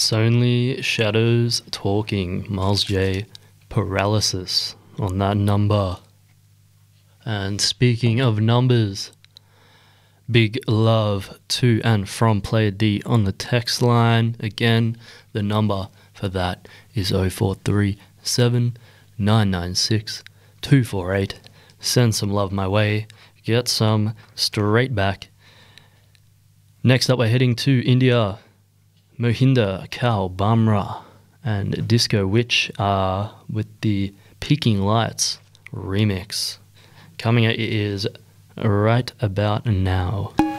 It's only shadows talking. Miles J. Paralysis on that number. And speaking of numbers, big love to and from Player D on the text line. Again, the number for that is 0437 996 248. Send some love my way. Get some straight back. Next up, we're heading to India. Mohinder Kau Bamra and Disco Witch are with the Peaking Lights remix. Coming at you is right about now.